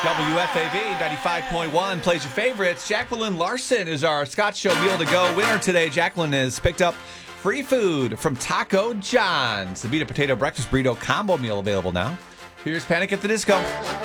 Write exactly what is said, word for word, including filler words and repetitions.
W F A B ninety-five point one plays your favorites. Jacqueline Larson is our Scott Show Meal to Go winner today. Jacqueline has picked up free food from Taco John's. The Beat a Potato Breakfast Burrito Combo Meal available now. Here's Panic at the Disco.